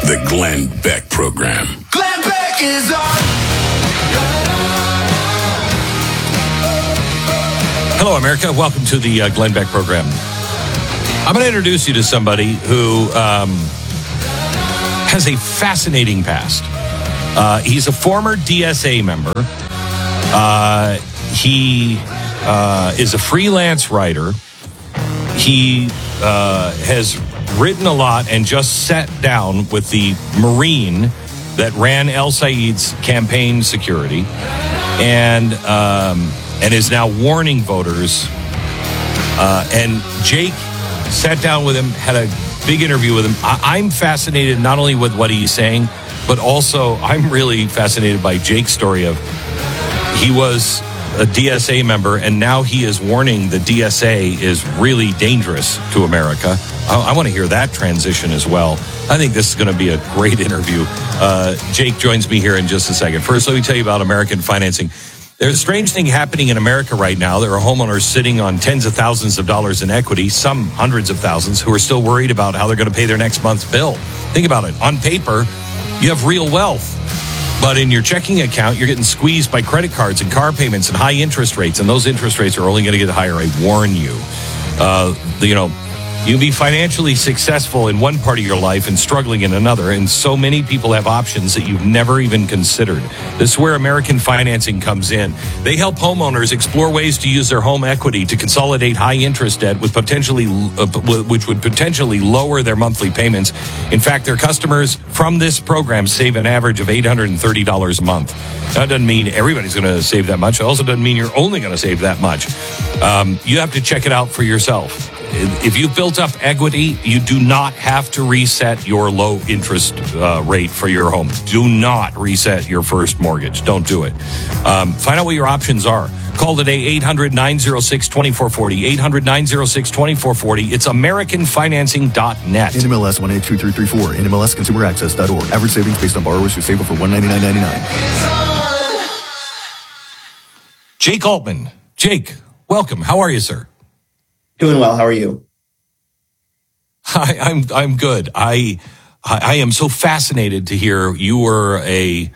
The Glenn Beck Program. Glenn Beck is on. Hello, America. Welcome to the Glenn Beck Program. I'm going to introduce you to somebody who has a fascinating past. He's a former DSA member. He is a freelance writer. He has written a lot and just sat down with the Marine that ran El Sayed's campaign security and is now warning voters. And Jake sat down with him, had a big interview with him. I'm fascinated not only with what he's saying, but also I'm really fascinated by Jake's story of he was a DSA member, and now he is warning the DSA is really dangerous to America. I want to hear that transition as well. I think this is going to be a great interview. Jake joins me here in just a second. First, let me tell you about American financing. There's a strange thing happening in America right now. There are homeowners sitting on tens of thousands of dollars in equity, some hundreds of thousands, who are still worried about how they're going to pay their next month's bill. Think about it. On paper, you have real wealth. But in your checking account, you're getting squeezed by credit cards and car payments and high interest rates. And those interest rates are only going to get higher. I warn you. You can be financially successful in one part of your life and struggling in another. And so many people have options that you've never even considered. This is where American financing comes in. They help homeowners explore ways to use their home equity to consolidate high interest debt which would potentially lower their monthly payments. In fact, their customers from this program save an average of $830 a month. That doesn't mean everybody's going to save that much. It also doesn't mean you're only going to save that much. You have to check it out for yourself. If you've built up equity, you do not have to reset your low interest rate for your home. Do not reset your first mortgage. Don't do it. Find out what your options are. Call today, 800-906-2440, 800-906-2440. It's AmericanFinancing.net. NMLS 182334, NMLSConsumerAccess.org. Average savings based on borrowers who save over $199.99. Jake Altman. Jake, welcome. How are you, sir? Doing well. How are you? I'm good. I am so fascinated to hear you were a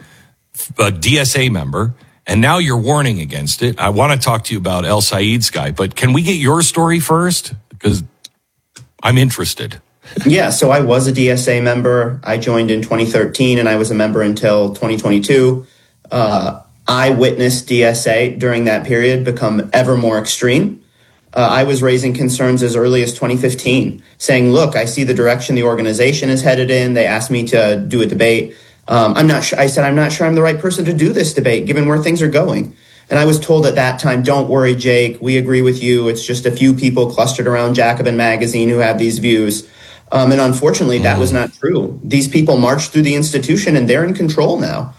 DSA member, and now you're warning against it. I want to talk to you about El Sayed's guy, but can we get your story first? Because I'm interested. Yeah, so I was a DSA member. I joined in 2013, and I was a member until 2022. I witnessed DSA during that period become ever more extreme. I was raising concerns as early as 2015, saying, look, I see the direction the organization is headed in. They asked me to do a debate. I'm not sure. I said, I'm not sure I'm the right person to do this debate, given where things are going. And I was told at that time, don't worry, Jake, we agree with you. It's just a few people clustered around Jacobin Magazine who have these views. And unfortunately, that was not true. These people marched through the institution, and they're in control now.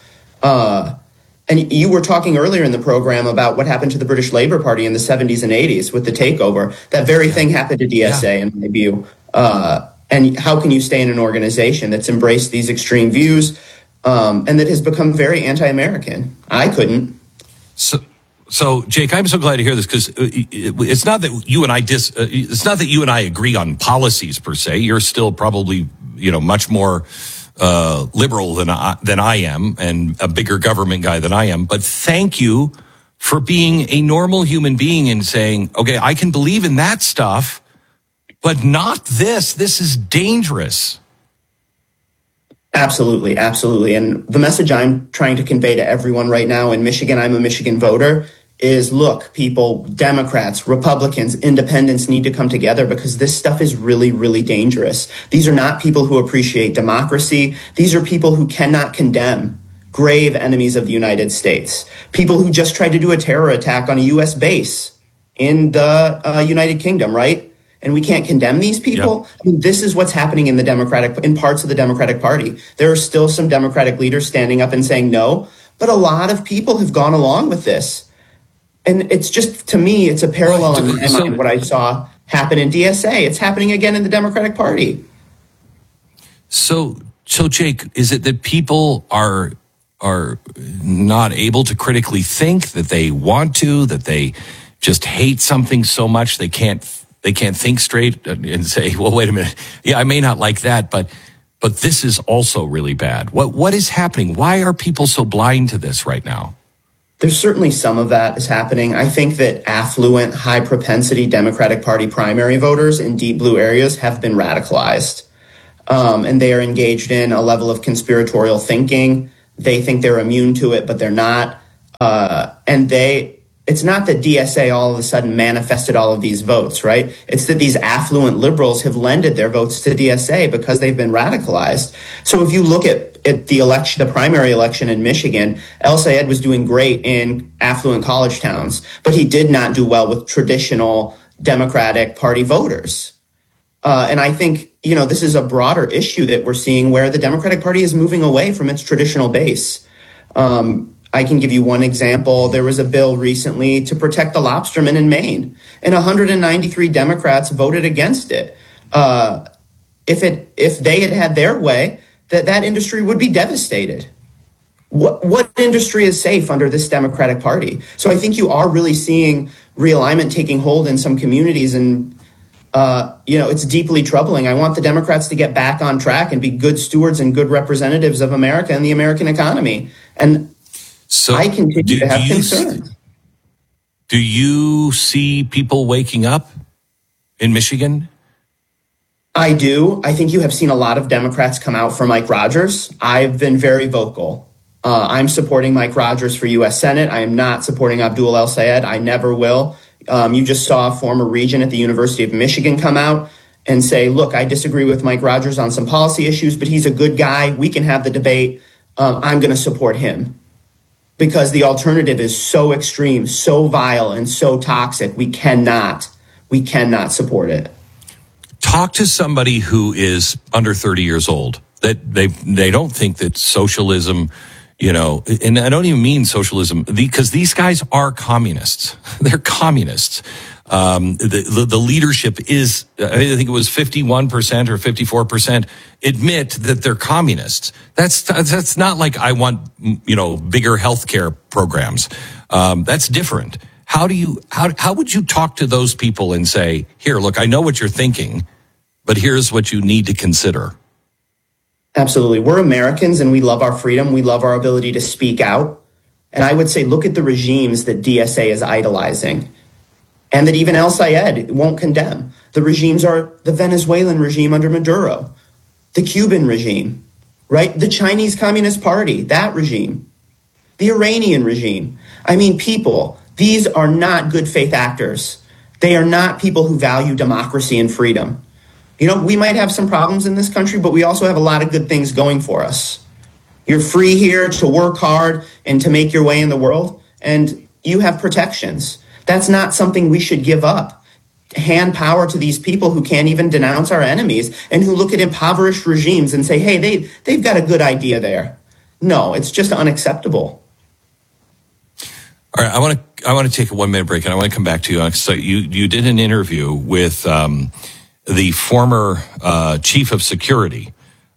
And you were talking earlier in the program about what happened to the British Labour Party in the 70s and 80s with the takeover. That very thing happened to DSA, in my view. And how can you stay in an organization that's embraced these extreme views and that has become very anti-American? I couldn't. So, Jake, I'm so glad to hear this, because it's not that you and it's not that you and I agree on policies per se. You're still probably, much more liberal than I am, and a bigger government guy than I am. But thank you for being a normal human being and saying, okay, I can believe in that stuff, but not this. This is dangerous. Absolutely, absolutely. And the message I'm trying to convey to everyone right now in Michigan, I'm a Michigan voter, is look, people, Democrats, Republicans, independents need to come together, because this stuff is really, really dangerous. These are not people who appreciate democracy. These are people who cannot condemn grave enemies of the United States, people who just tried to do a terror attack on a U.S. base in the United Kingdom, right? And we can't condemn these people. Yep. I mean, this is what's happening in parts of the Democratic Party. There are still some Democratic leaders standing up and saying no, but a lot of people have gone along with this. And it's just, to me, it's a parallel in my mind what I saw happen in DSA. It's happening again in the Democratic Party. So Jake, is it that people are not able to critically think, that they want to, that they just hate something so much they can't think straight and say, well, wait a minute. Yeah, I may not like that, but but this is also really bad. What is happening? Why are people so blind to this right now? There's certainly some of that is happening. I think that affluent, high-propensity Democratic Party primary voters in deep blue areas have been radicalized. And they are engaged in a level of conspiratorial thinking. They think they're immune to it, but they're not. It's not that DSA all of a sudden manifested all of these votes, right? It's that these affluent liberals have lended their votes to DSA because they've been radicalized. So if you look at the election, the primary election in Michigan, El-Sayed was doing great in affluent college towns, but he did not do well with traditional Democratic Party voters. And I think, this is a broader issue that we're seeing where the Democratic Party is moving away from its traditional base. I can give you one example. There was a bill recently to protect the lobstermen in Maine, and 193 Democrats voted against it. If they had had their way, that industry would be devastated. What industry is safe under this Democratic Party? So I think you are really seeing realignment taking hold in some communities, and it's deeply troubling. I want the Democrats to get back on track and be good stewards and good representatives of America and the American economy. And so I continue to have concerns. Do you see people waking up in Michigan? I do. I think you have seen a lot of Democrats come out for Mike Rogers. I've been very vocal. I'm supporting Mike Rogers for U.S. Senate. I am not supporting Abdul El-Sayed. I never will. You just saw a former regent at the University of Michigan come out and say, look, I disagree with Mike Rogers on some policy issues, but he's a good guy. We can have the debate. I'm going to support him. Because the alternative is so extreme, so vile, and so toxic, we cannot support it. Talk to somebody who is under 30 years old, that they don't think that socialism, and I don't even mean socialism, because these guys are communists. They're communists. The leadership is, I think it was 51% or 54% admit that they're communists. That's not like I want, bigger healthcare programs. That's different. How would you talk to those people and say, here, look, I know what you're thinking, but here's what you need to consider? Absolutely. We're Americans and we love our freedom. We love our ability to speak out. And I would say, look at the regimes that DSA is idolizing and that even El-Sayed won't condemn. The regimes are the Venezuelan regime under Maduro, the Cuban regime, right? The Chinese Communist Party, that regime, the Iranian regime. I mean, people, these are not good faith actors. They are not people who value democracy and freedom. We might have some problems in this country, but we also have a lot of good things going for us. You're free here to work hard and to make your way in the world, and you have protections. That's not something we should give up. Hand power to these people who can't even denounce our enemies and who look at impoverished regimes and say, hey, they've got a good idea there. No, it's just unacceptable. All right, I want to take a 1 minute break, and I want to come back to you. So you did an interview with the former chief of security,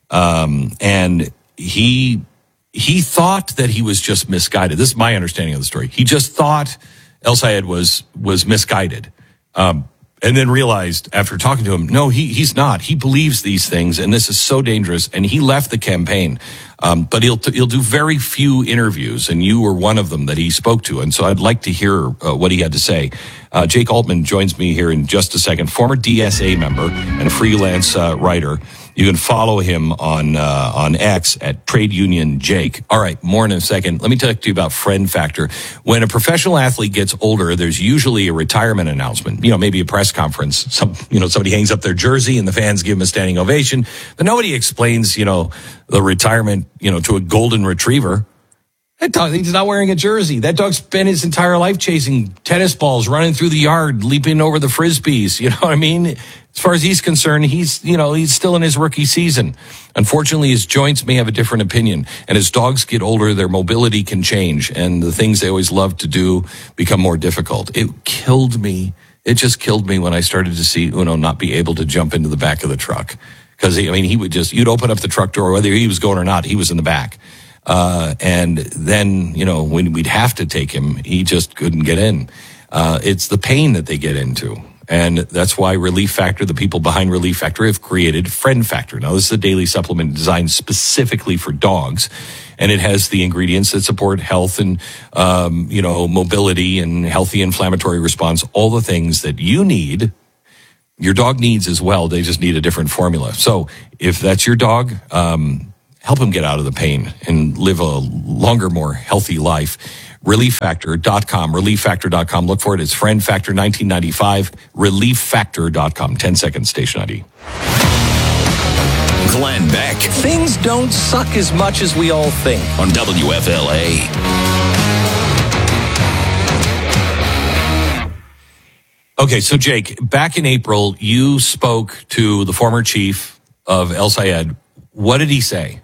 and he thought that he was just misguided. This is my understanding of the story. He just thought El-Sayed was misguided, and then realized after talking to him, no, he's not. He believes these things, and this is so dangerous. And he left the campaign, but he'll do very few interviews, and you were one of them that he spoke to. And so I'd like to hear what he had to say. Jake Altman joins me here in just a second. Former DSA member and a freelance writer. You can follow him on X at Trade Union Jake. All right, more in a second. Let me talk to you about Friend Factor. When a professional athlete gets older, there's usually a retirement announcement. Maybe a press conference. Somebody hangs up their jersey and the fans give him a standing ovation. But nobody explains, the retirement, to a golden retriever. That dog, he's not wearing a jersey. That dog spent his entire life chasing tennis balls, running through the yard, leaping over the frisbees. You know what I mean? As far as he's concerned, he's still in his rookie season. Unfortunately, his joints may have a different opinion. And as dogs get older, their mobility can change. And the things they always loved to do become more difficult. It killed me. It just killed me when I started to see Uno not be able to jump into the back of the truck. Because, he would you'd open up the truck door, whether he was going or not, he was in the back. And then, when we'd have to take him, he just couldn't get in. It's the pain that they get into. And that's why Relief Factor, the people behind Relief Factor, have created Friend Factor. Now, this is a daily supplement designed specifically for dogs, and it has the ingredients that support health and, mobility and healthy inflammatory response, all the things that you need. Your dog needs as well. They just need a different formula. So if that's your dog, help him get out of the pain and live a longer, more healthy life. ReliefFactor.com, ReliefFactor.com. Look for it. It's Friend Factor 1995, ReliefFactor.com. 10 seconds, station ID. Glenn Beck Things don't suck as much as we all think. on WFLA. Okay, so Jake, back in April, you spoke to the former chief of El Sayed. What did he say?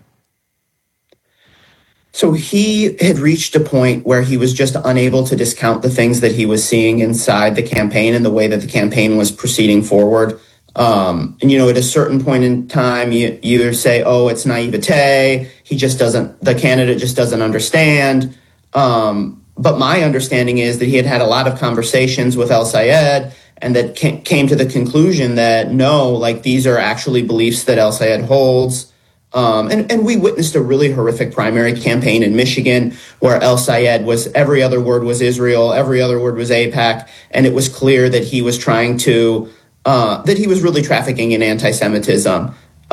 So he had reached a point where he was just unable to discount the things that he was seeing inside the campaign and the way that the campaign was proceeding forward. At a certain point in time, you say, oh, it's naivete. The candidate just doesn't understand. But my understanding is that he had had a lot of conversations with El Sayed and that came to the conclusion that no, like these are actually beliefs that El Sayed holds. And we witnessed a really horrific primary campaign in Michigan where El Sayed was, every other word was Israel, every other word was AIPAC. And it was clear that he was trying to, that he was really trafficking in anti-Semitism.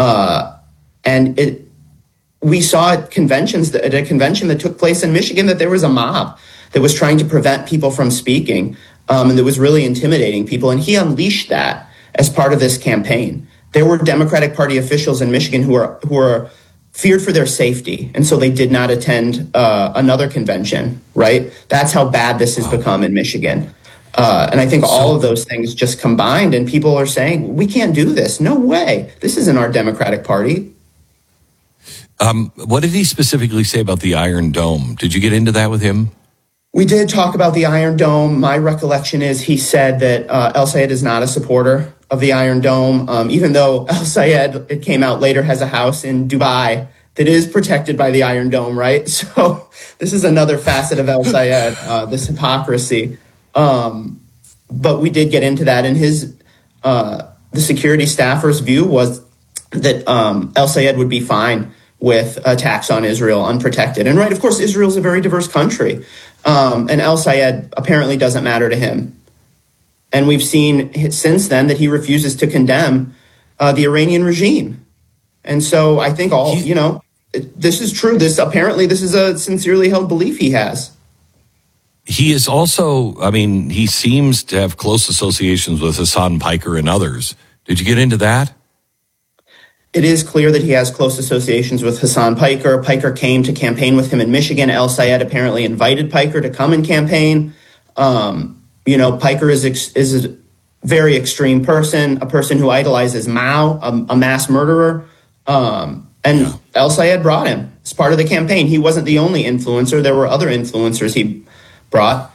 We saw at a convention that took place in Michigan that there was a mob that was trying to prevent people from speaking, and that was really intimidating people. And he unleashed that as part of this campaign. There were Democratic Party officials in Michigan who were feared for their safety, and so they did not attend another convention, right? That's how bad this has become in Michigan. And I think all of those things just combined, and people are saying, we can't do this. No way. This isn't our Democratic Party. What did he specifically say about the Iron Dome? Did you get into that with him? We did talk about the Iron Dome. My recollection is he said that El Sayed is not a supporter of the Iron Dome, even though El Sayed, it came out later, has a house in Dubai that is protected by the Iron Dome, right? So this is another facet of El Sayed, this hypocrisy. But we did get into that, and the security staffer's view was that El Sayed would be fine with attacks on Israel unprotected. And right, of course, Israel is a very diverse country. And El Sayed apparently doesn't matter to him. And we've seen since then that he refuses to condemn the Iranian regime. And so I think this is true. This is a sincerely held belief he has. He is also, he seems to have close associations with Hassan Piker and others. Did you get into that? It is clear that he has close associations with Hassan Piker. Piker came to campaign with him in Michigan. El Sayed apparently invited Piker to come and campaign. Piker is a very extreme person, a person who idolizes Mao, a mass murderer. El Sayed brought him as part of the campaign. He wasn't the only influencer. There were other influencers he brought.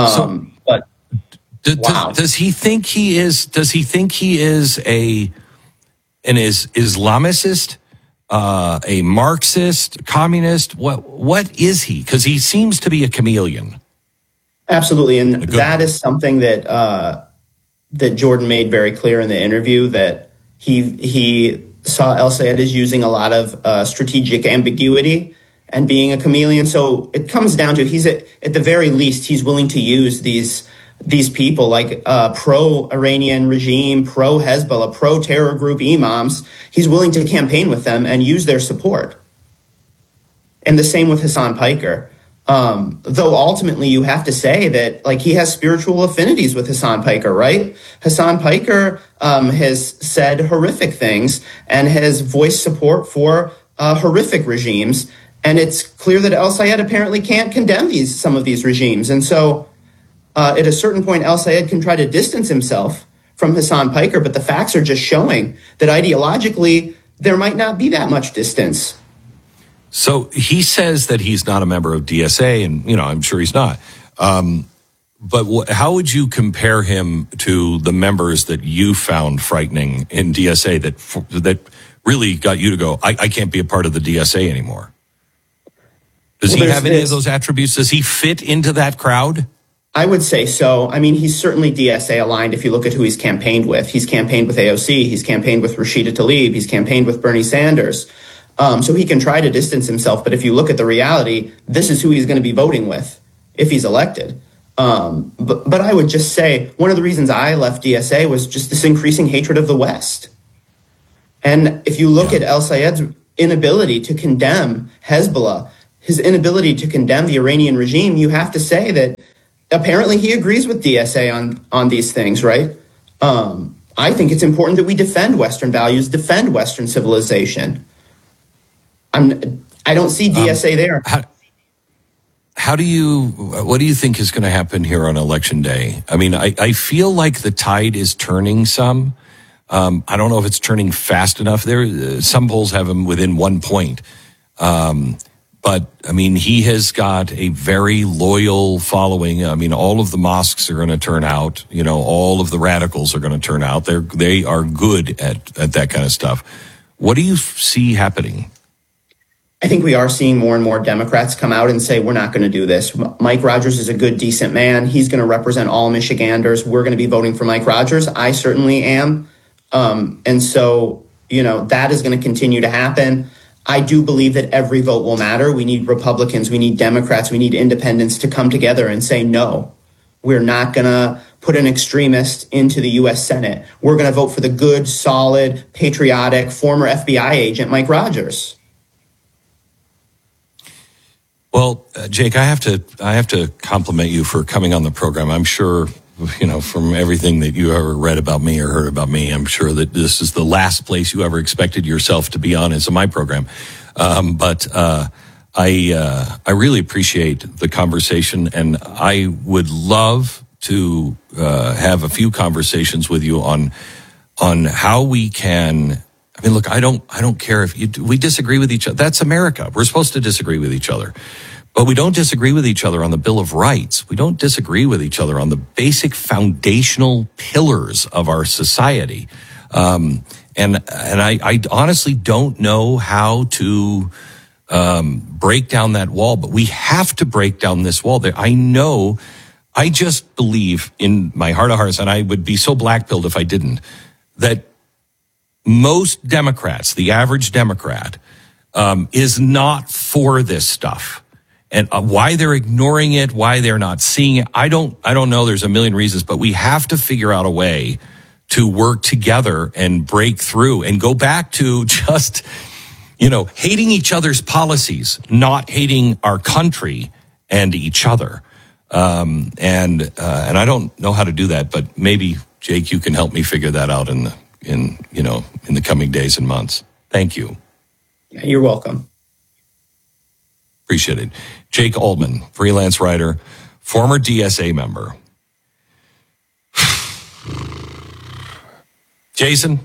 Does he think he is an Islamicist, a Marxist, communist? What is he? Because he seems to be a chameleon. Absolutely, and that is something that Jordan made very clear in the interview, that he saw El Sayed as using a lot of strategic ambiguity and being a chameleon. So it comes down to at the very least he's willing to use these people like pro-Iranian regime, pro-Hezbollah, pro-terror group imams. He's willing to campaign with them and use their support. And the same with Hassan Piker. Though ultimately you have to say that he has spiritual affinities with Hassan Piker, right? Hassan Piker has said horrific things and has voiced support for horrific regimes. And it's clear that El Sayed apparently can't condemn some of these regimes. And so at a certain point, El Sayed can try to distance himself from Hassan Piker, but the facts are just showing that ideologically there might not be that much distance. So he says that he's not a member of DSA, and I'm sure he's not. But how would you compare him to the members that you found frightening in DSA that really got you to go, I can't be a part of the DSA anymore? Does he have any of those attributes? Does he fit into that crowd? I would say so. I mean, he's certainly DSA aligned if you look at who he's campaigned with. He's campaigned with AOC. He's campaigned with Rashida Tlaib. He's campaigned with Bernie Sanders. So he can try to distance himself. But if you look at the reality, this is who he's going to be voting with if he's elected. But I would just say one of the reasons I left DSA was just this increasing hatred of the West. And if you look at El Sayed's inability to condemn Hezbollah, his inability to condemn the Iranian regime, you have to say that apparently he agrees with DSA on these things, right? I think it's important that we defend Western values, defend Western civilization. I don't see DSA there. What do you think is going to happen here on Election Day? I mean, I feel like the tide is turning some. I don't know if it's turning fast enough. Some polls have him within 1 point. But, I mean, he has got a very loyal following. I mean, all of the mosques are going to turn out. You know, all of the radicals are going to turn out. They are good at that kind of stuff. What do you see happening? I think we are seeing more and more Democrats come out and say, we're not going to do this. Mike Rogers is a good, decent man. He's going to represent all Michiganders. We're going to be voting for Mike Rogers. I certainly am. And so, you know, that is going to continue to happen. I do believe that every vote will matter. We need Republicans, we need Democrats, we need independents to come together and say, no, we're not going to put an extremist into the U.S. Senate. We're going to vote for the good, solid, patriotic, former FBI agent, Mike Rogers. Well, Jake, I have to compliment you for coming on the program. I'm sure, you know, from everything that you ever read about me or heard about me, I'm sure that this is the last place you ever expected yourself to be on as my program. But I really appreciate the conversation, and I would love to have a few conversations with you on how we can. I mean, look, I don't care if we disagree with each other. That's America. We're supposed to disagree with each other. But we don't disagree with each other on the Bill of Rights. We don't disagree with each other on the basic foundational pillars of our society. And I honestly don't know how to break down that wall, but we have to break down this wall. I just believe in my heart of hearts, and I would be so black-pilled if I didn't, that most Democrats, the average Democrat, is not for this stuff. And why they're ignoring it, why they're not seeing it, I don't know. There's a million reasons, but we have to figure out a way to work together and break through and go back to just, you know, hating each other's policies, not hating our country and each other. And I don't know how to do that, but maybe, Jake, you can help me figure that out in the coming days and months. Thank you. Yeah, you're welcome. Appreciate it. Jake Altman, freelance writer, former DSA member. Jason?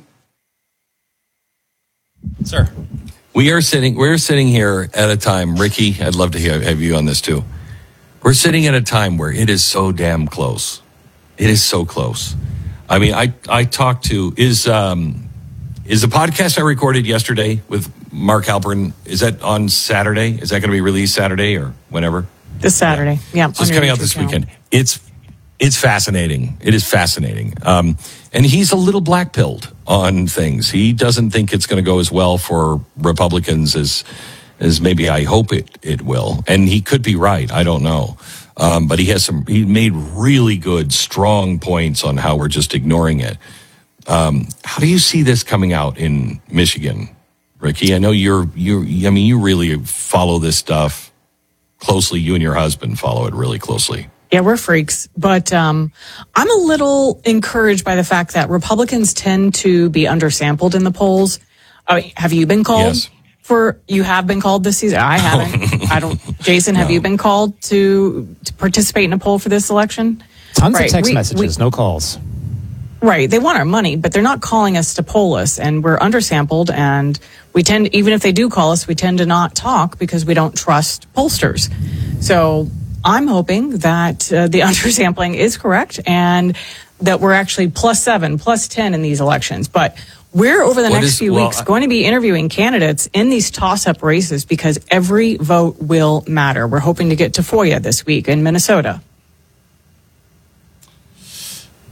Sir. We're sitting here at a time, Ricky, I'd love to have you on this too. We're sitting at a time where it is so damn close. It is so close. I mean, I talked to, is the podcast I recorded yesterday with Mark Halpern, is that on Saturday? Is that going to be released Saturday or whenever? This Saturday. Yeah. So it's coming out this weekend. It's fascinating. It is fascinating. And he's a little black-pilled on things. He doesn't think it's going to go as well for Republicans as maybe I hope it will. And he could be right. I don't know. But he made really good, strong points on how we're just ignoring it. How do you see this coming out in Michigan, Ricky? I know you really follow this stuff closely. You and your husband follow it really closely. Yeah, we're freaks. But I'm a little encouraged by the fact that Republicans tend to be undersampled in the polls. Have you been called? Yes. You have been called this season? I haven't. Jason, have you been called to participate in a poll for this election? Tons of text messages, no calls. Right. They want our money, but they're not calling us to poll us, and we're undersampled, and we tend, even if they do call us, we tend to not talk because we don't trust pollsters. So I'm hoping that the undersampling is correct and that we're actually +7, +10 in these elections. But we're, over the next few weeks, going to be interviewing candidates in these toss-up races because every vote will matter. We're hoping to get to Tafoya this week in Minnesota.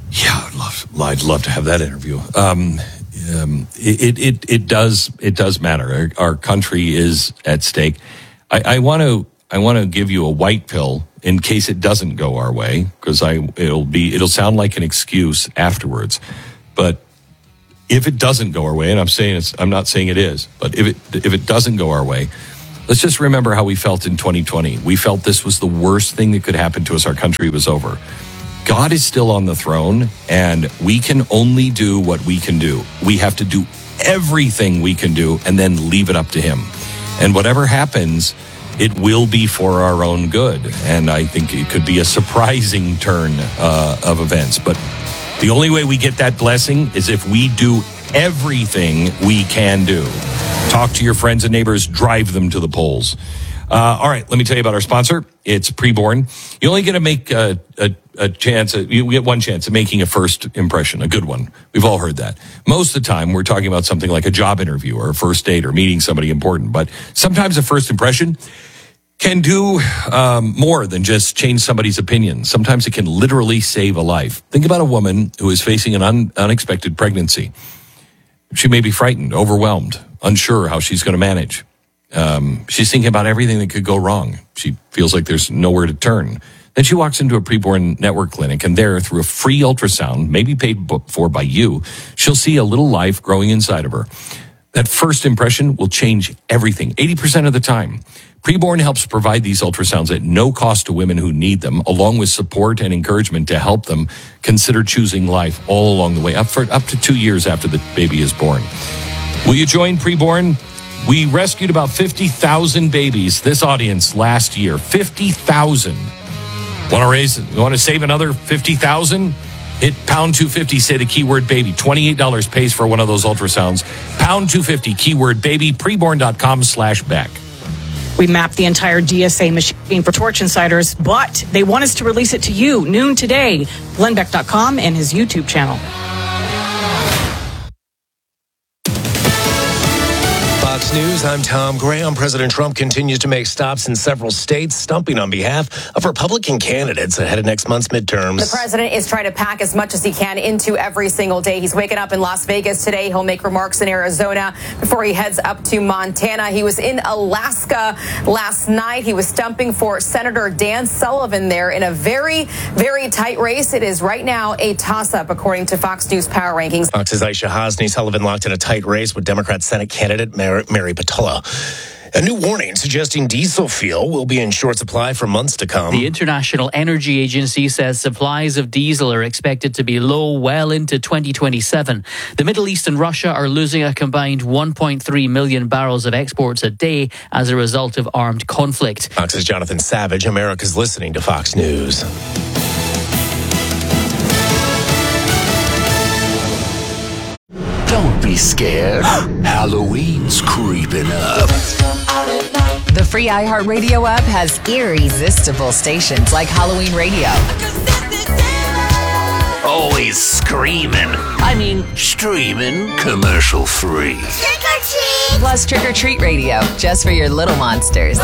Yeah, I'd love to have that interview. It does matter. Our country is at stake. I want to give you a white pill in case it doesn't go our way, because it'll sound like an excuse afterwards. But if it doesn't go our way, and I'm not saying it is, but if it doesn't go our way, let's just remember how we felt in 2020. We felt this was the worst thing that could happen to us. Our country was over. God is still on the throne, and we can only do what we can do. We have to do everything we can do and then leave it up to him. And whatever happens, it will be for our own good. And I think it could be a surprising turn of events. But the only way we get that blessing is if we do everything we can do. Talk to your friends and neighbors, drive them to the polls. All right, let me tell you about our sponsor. It's Preborn. You only get to make a chance. You get one chance at making a first impression, a good one. We've all heard that. Most of the time, we're talking about something like a job interview or a first date or meeting somebody important. But sometimes a first impression can do more than just change somebody's opinion. Sometimes it can literally save a life. Think about a woman who is facing an unexpected pregnancy. She may be frightened, overwhelmed, unsure how she's going to manage. She's thinking about everything that could go wrong. She feels like there's nowhere to turn. Then she walks into a Preborn Network clinic, and there, through a free ultrasound, maybe paid for by you, she'll see a little life growing inside of her. That first impression will change everything, 80% of the time. Preborn helps provide these ultrasounds at no cost to women who need them, along with support and encouragement to help them consider choosing life all along the way, up to 2 years after the baby is born. Will you join Preborn? We rescued about 50,000 babies, this audience, last year. 50,000. Want to save another 50,000? Hit pound 250, say the keyword baby. $28 pays for one of those ultrasounds. Pound 250, keyword baby, preborn.com/Beck. We mapped the entire DSA machine for Torch Insiders, but they want us to release it to you noon today. GlennBeck.com and his YouTube channel. Fox News, I'm Tom Graham. President Trump continues to make stops in several states, stumping on behalf of Republican candidates ahead of next month's midterms. The president is trying to pack as much as he can into every single day. He's waking up in Las Vegas today. He'll make remarks in Arizona before he heads up to Montana. He was in Alaska last night. He was stumping for Senator Dan Sullivan there in a very, very tight race. It is right now a toss-up, according to Fox News Power Rankings. Fox's Aisha Hasni. Sullivan locked in a tight race with Democrat Senate candidate Mary Patullo. A new warning suggesting diesel fuel will be in short supply for months to come. The International Energy Agency says supplies of diesel are expected to be low well into 2027. The Middle East and Russia are losing a combined 1.3 million barrels of exports a day as a result of armed conflict. Fox's Jonathan Savage. America's listening to Fox News. Don't be scared. Halloween's creeping up. The free iHeartRadio app has irresistible stations like Halloween Radio. Always screaming. Streaming commercial free. Trick or treat! Plus Trick or Treat Radio, just for your little monsters.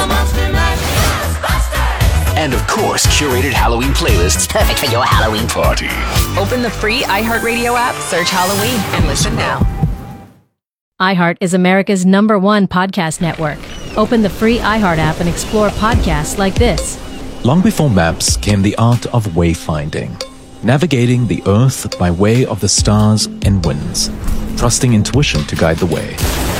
And of course, curated Halloween playlists perfect for your Halloween party. Open the free iHeartRadio app, search Halloween, and listen now. iHeart is America's #1 podcast network. Open the free iHeart app and explore podcasts like this. Long before maps came the art of wayfinding, navigating the earth by way of the stars and winds, trusting intuition to guide the way.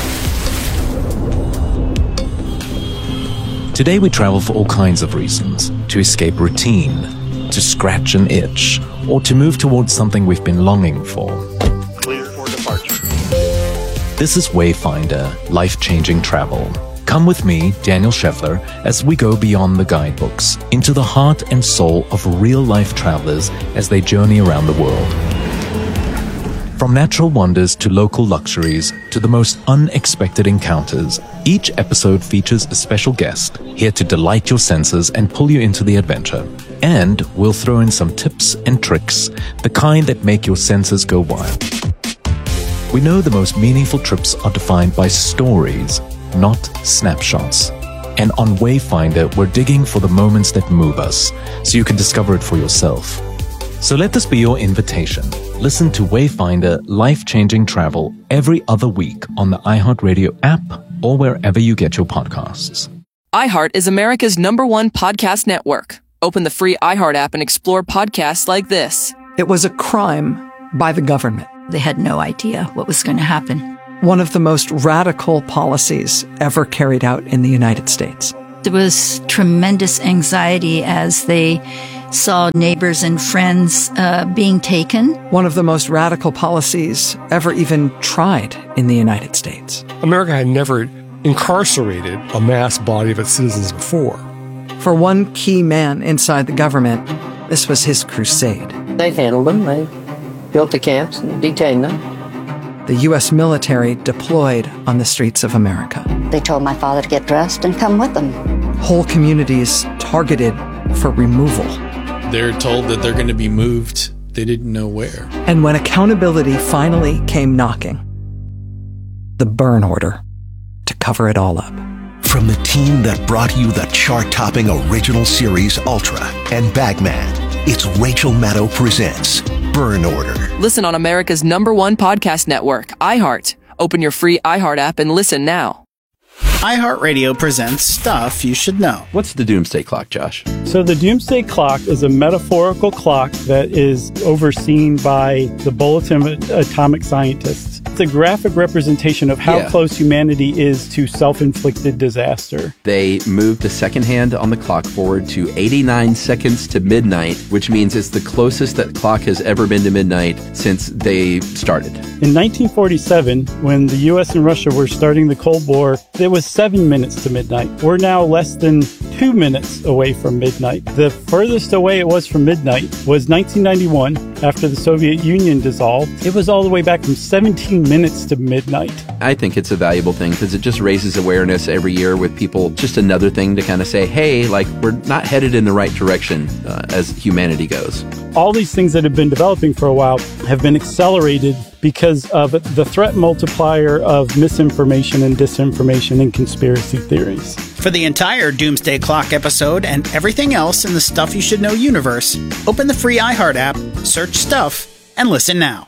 Today we travel for all kinds of reasons: to escape routine, to scratch an itch, or to move towards something we've been longing for. Clear for departure. This is Wayfinder, life-changing travel. Come with me, Daniel Scheffler, as we go beyond the guidebooks, into the heart and soul of real-life travelers as they journey around the world. From natural wonders to local luxuries to the most unexpected encounters, each episode features a special guest here to delight your senses and pull you into the adventure. And we'll throw in some tips and tricks, the kind that make your senses go wild. We know the most meaningful trips are defined by stories, not snapshots. And on Wayfinder, we're digging for the moments that move us, so you can discover it for yourself. So let this be your invitation. Listen to Wayfinder Life-Changing Travel every other week on the iHeartRadio app or wherever you get your podcasts. iHeart is America's #1 podcast network. Open the free iHeart app and explore podcasts like this. It was a crime by the government. They had no idea what was going to happen. One of the most radical policies ever carried out in the United States. There was tremendous anxiety as they saw neighbors and friends being taken. One of the most radical policies ever even tried in the United States. America had never incarcerated a mass body of its citizens before. For one key man inside the government, this was his crusade. They handled them. They built the camps and detained them. The U.S. military deployed on the streets of America. They told my father to get dressed and come with them. Whole communities targeted for removal. They're told that they're going to be moved. They didn't know where. And when accountability finally came knocking, the burn order to cover it all up. From the team that brought you the chart-topping original series Ultra and Bagman, it's Rachel Maddow presents Burn Order. Listen on America's #1 podcast network, iHeart. Open your free iHeart app and listen now. iHeartRadio presents Stuff You Should Know. What's the Doomsday Clock, Josh? So the Doomsday Clock is a metaphorical clock that is overseen by the Bulletin of Atomic Scientists. It's a graphic representation of how close humanity is to self-inflicted disaster. They moved the second hand on the clock forward to 89 seconds to midnight, which means it's the closest that clock has ever been to midnight since they started. In 1947, when the U.S. and Russia were starting the Cold War, it was 7 minutes to midnight. We're now less than 2 minutes away from midnight. The furthest away it was from midnight was 1991, after the Soviet Union dissolved. It was all the way back from 17 minutes to midnight. I think it's a valuable thing because it just raises awareness every year with people. Just another thing to kind of say, hey, like, we're not headed in the right direction as humanity goes. All these things that have been developing for a while have been accelerated because of the threat multiplier of misinformation and disinformation and conspiracy theories. For the entire Doomsday Clock episode and everything else in the Stuff You Should Know universe, open the free iHeart app, search Stuff, and listen now.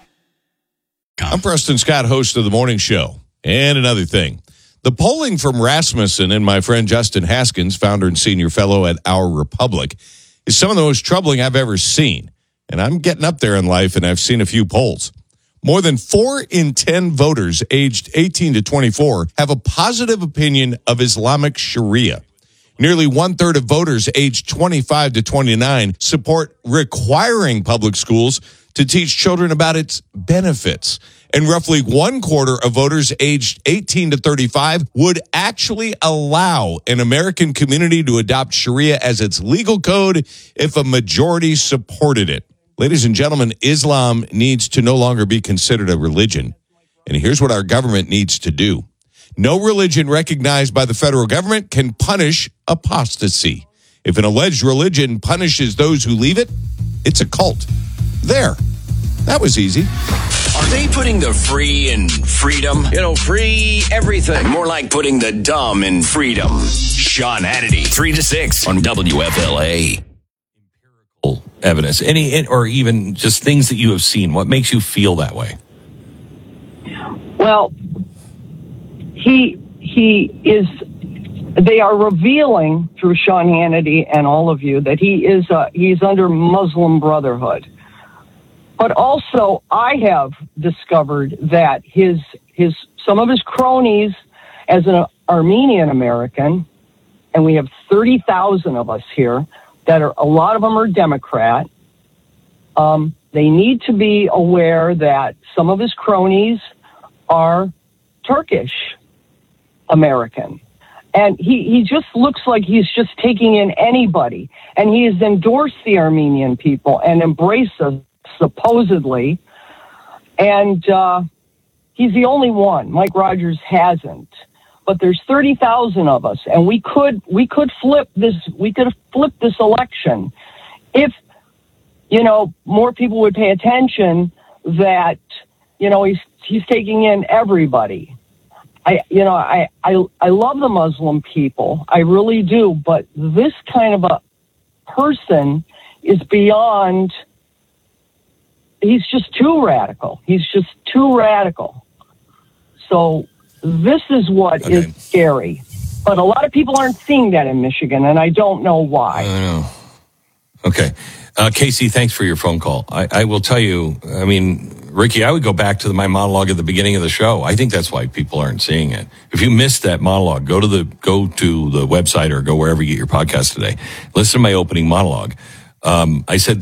I'm Preston Scott, host of The Morning Show. And another thing, the polling from Rasmussen and my friend Justin Haskins, founder and senior fellow at Our Republic, is some of the most troubling I've ever seen. And I'm getting up there in life, and I've seen a few polls. More than 4 in 10 voters aged 18 to 24 have a positive opinion of Islamic Sharia. Nearly 1/3 of voters aged 25 to 29 support requiring public schools to teach children about its benefits. And roughly 1/4 of voters aged 18 to 35 would actually allow an American community to adopt Sharia as its legal code if a majority supported it. Ladies and gentlemen, Islam needs to no longer be considered a religion. And here's what our government needs to do. No religion recognized by the federal government can punish apostasy. If an alleged religion punishes those who leave it, it's a cult. There. That was easy. Are they putting the free in freedom? You know, free everything. More like putting the dumb in freedom. Sean Hannity, 3 to 6 on WFLA. Evidence, or even just things that you have seen. What makes you feel that way? Well, he is. They are revealing through Sean Hannity and all of you that he's under Muslim Brotherhood. But also, I have discovered that some of his cronies, as an Armenian American, and we have 30,000 of us here. A lot of them are Democrat. They need to be aware that some of his cronies are Turkish American. And he just looks like he's just taking in anybody. And he has endorsed the Armenian people and embraced us, supposedly. And he's the only one. Mike Rogers hasn't. But there's 30,000 of us, and we could flip this. We could flip this election if, more people would pay attention. That, he's taking in everybody. I love the Muslim people, I really do. But this kind of a person is beyond just too radical. He's just too radical. So this is what is scary. But a lot of people aren't seeing that in Michigan, and I don't know why. I know. Okay. Casey, thanks for your phone call. I will tell you, I mean, Ricky, I would go back to my monologue at the beginning of the show. I think that's why people aren't seeing it. If you missed that monologue, go to the website or go wherever you get your podcast today. Listen to my opening monologue. I said